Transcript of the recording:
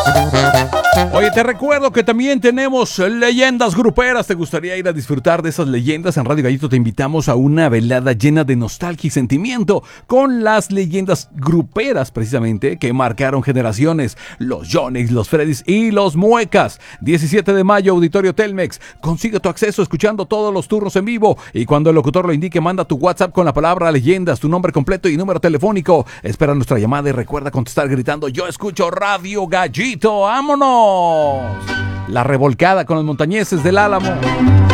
Oye, te recuerdo que también tenemos leyendas gruperas. ¿Te gustaría ir a disfrutar de esas leyendas? En Radio Gallito te invitamos a una velada llena de nostalgia y sentimiento con las leyendas gruperas, precisamente, que marcaron generaciones. Los Jonix, los Freddys y los Muecas. 17 de mayo, Auditorio Telmex. Consigue tu acceso escuchando todos los turnos en vivo. Y cuando el locutor lo indique, manda tu WhatsApp con la palabra leyendas, tu nombre completo y número telefónico. Espera nuestra llamada y recuerda contestar gritando: yo escucho Radio Gallito. ¡Vámonos! La revolcada con los montañeses del Álamo.